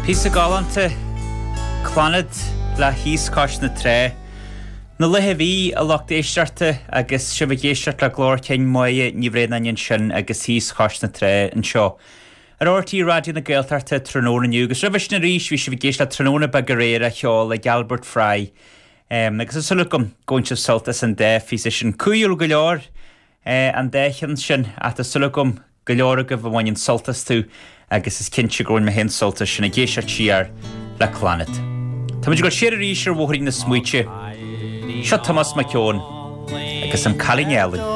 Písa galanta clanad le híos cáis na tré. Na lethe bhí a locht éistearta agus sibh géisteart le glór cein muoie ní bhréad na sin agus híos cáis na tré an seo. Ar ortaí radio na Gaeltarta tróna nniu, agus ribis na rís bhí sibh géist le tróna bagaréir a cheol le Galbert Fry. Agus is sulúcum góinte soltas an dé fí sin cúil go leor an déchan sin a sulúcum go leor go bhhain soltas tú agus is cinse gróin me hen soltas sin a géisiart siar le clanad. Tá muid go séir rísir bhthí na smuoite, seo Thomas McKeown agus an Calling Ellen.